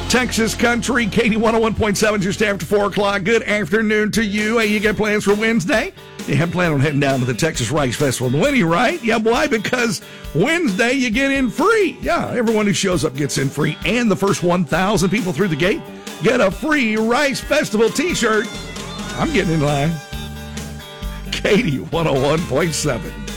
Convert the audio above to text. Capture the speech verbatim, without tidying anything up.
Texas Country, Katie one oh one point seven, just after four o'clock. Good afternoon to you. Hey, you got plans for Wednesday? You have planned on heading down to the Texas Rice Festival in Winnie, right? Yeah, boy, because Wednesday you get in free. Yeah, everyone who shows up gets in free, and the first one thousand people through the gate get a free Rice Festival t-shirt. I'm getting in line. Katie one oh one point seven.